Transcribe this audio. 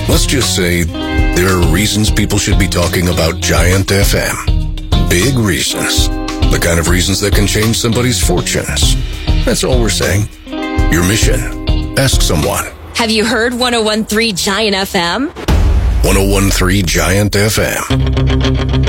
Let's just say there are reasons people should be talking about Giant FM. Big reasons. The kind of reasons that can change somebody's fortunes. That's all we're saying. Your mission. Ask someone. Have you heard 101.3 Giant FM? 101.3 Giant FM.